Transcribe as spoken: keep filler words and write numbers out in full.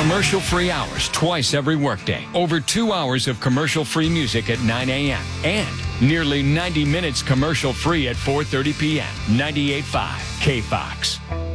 commercial-free hours twice every workday. Over two hours of commercial-free music at nine a.m. and nearly ninety minutes commercial-free at four thirty p.m. ninety-eight point five K Fox.